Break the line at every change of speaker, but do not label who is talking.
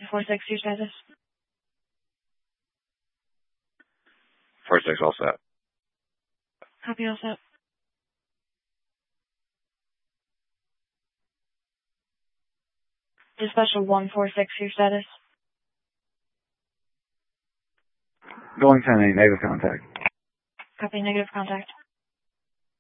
146, your status.
46, all set.
Copy, all set. Dispatcher 146, your status.
Going 10-8, negative contact.
Copy, negative contact.